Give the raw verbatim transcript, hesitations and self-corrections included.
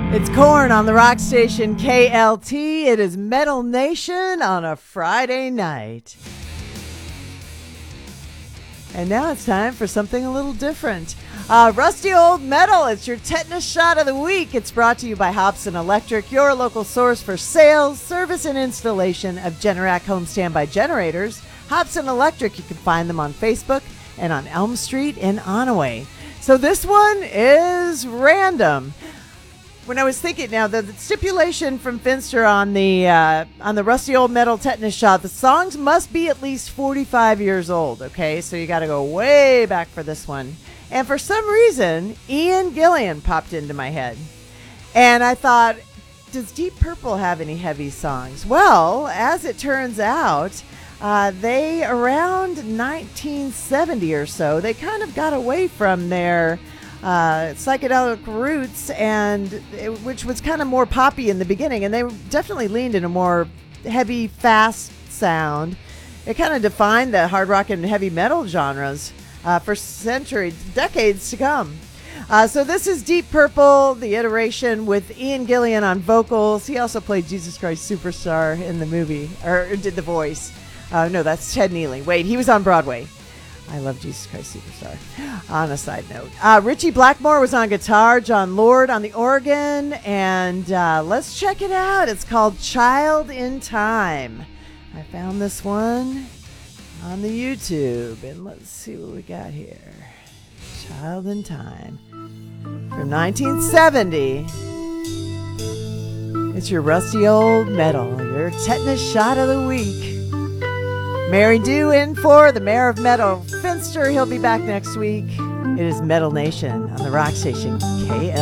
It's Corn on the rock station K L T. It is Metal Nation on a Friday night. And now it's time for something a little different. Uh, Rusty Old Metal, it's your tetanus shot of the week. It's brought to you by Hobson Electric, your local source for sales, service, and installation of Generac home standby generators. Hobson Electric, you can find them on Facebook and on Elm Street in Onaway. So this one is random. When I was thinking, now the, the stipulation from Finster on the uh, on the Rusty Old Metal tetanus shot, the songs must be at least forty-five years old. Okay, so you got to go way back for this one. And for some reason, Ian Gillan popped into my head, and I thought, does Deep Purple have any heavy songs? Well, as it turns out, uh, they around nineteen seventy or so, they kind of got away from their Uh, psychedelic roots, and it, which was kind of more poppy in the beginning, and they definitely leaned in a more heavy, fast sound. It kind of defined the hard rock and heavy metal genres uh, for centuries, decades to come. Uh, so this is Deep Purple, the iteration with Ian Gillan on vocals. He also played Jesus Christ Superstar in the movie, or did the voice. Uh, no, that's Ted Neely. Wait, he was on Broadway. I love Jesus Christ Superstar. On a side note, uh, Richie Blackmore was on guitar, John Lord on the organ, and uh, let's check it out. It's called Child in Time. I found this one on the YouTube, and let's see what we got here. Child in Time from nineteen seventy. It's your Rusty Old Metal, your tetanus shot of the week. Mary Dew in for the Mayor of Metal, Finster. He'll be back next week. It is Metal Nation on the rock station K L.